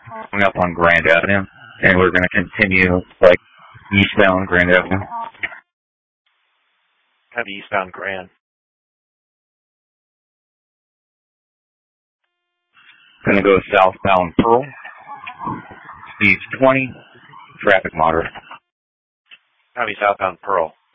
coming up on Grand Avenue, and we're going to continue like eastbound Grand Avenue. Have eastbound Grand. Going to go southbound Pearl. Speed's 20. Traffic moderate. Have southbound Pearl.